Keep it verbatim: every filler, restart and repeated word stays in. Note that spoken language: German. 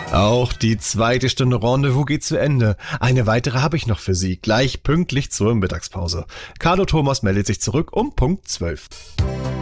Auch die zweite Stunde Rendezvous geht zu Ende. Eine weitere habe ich noch für Sie, gleich pünktlich zur Mittagspause. Carlo Thomas meldet sich zurück um Punkt zwölf.